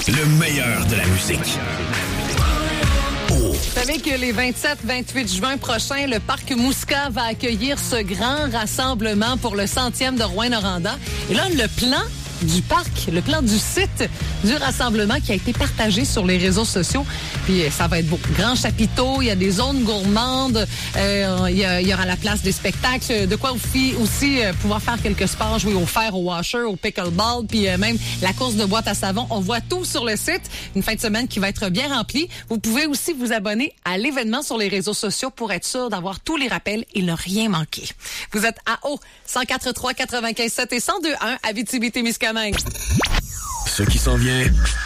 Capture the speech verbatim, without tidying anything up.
Le meilleur de la musique. Vous savez que les vingt-sept vingt-huit juin prochains, le Parc Mouska va accueillir ce grand rassemblement pour le centième de Rouyn-Noranda. Et là, le plan du parc, le plan du site du rassemblement qui a été partagé sur les réseaux sociaux. Puis ça va être beau. Grand chapiteau, il y a des zones gourmandes, euh, il, y a, il y aura la place des spectacles, de quoi aussi, aussi euh, pouvoir faire quelques sports, jouer au fer, au washer, au pickleball, puis euh, même la course de boîte à savon. On voit tout sur le site. Une fin de semaine qui va être bien remplie. Vous pouvez aussi vous abonner à l'événement sur les réseaux sociaux pour être sûr d'avoir tous les rappels et ne rien manquer. Vous êtes à O, cent quatre trois quatre-vingt-quinze sept et cent deux un, Abitibi-Témiscamingue. Ce qui s'en vient...